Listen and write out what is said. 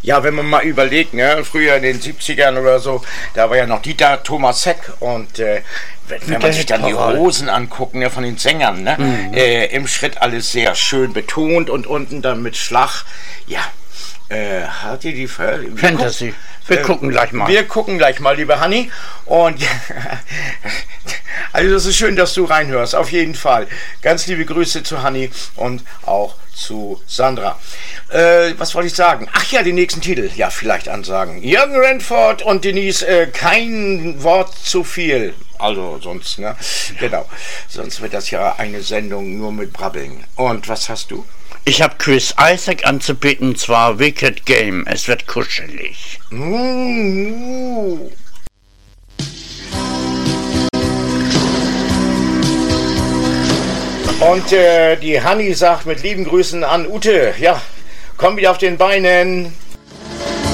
Ja, wenn man mal überlegt, ne, früher in den 70ern oder so, da war ja noch Dieter Thomas Heck und wenn man sich dann die Hosen anguckt, ne, von den Sängern, ne, im Schritt alles sehr schön betont und unten dann mit Schlag, ja, hat ihr die Fantasy. Wir gucken gleich mal. Wir gucken gleich mal, liebe Hanni. Und also das ist schön, dass du reinhörst, auf jeden Fall. Ganz liebe Grüße zu Hanni und auch zu Sandra. Was wollte ich sagen? Ach ja, den nächsten Titel. Ja, vielleicht ansagen. Jürgen Renford und Denise, kein Wort zu viel. Also sonst, ne? Genau. Sonst wird das ja eine Sendung nur mit Brabbeln. Und was hast du? Ich habe Chris Isaak anzubieten, und zwar Wicked Game. Es wird kuschelig. Und die Hanni sagt mit lieben Grüßen an Ute. Ja, komm wieder auf den Beinen.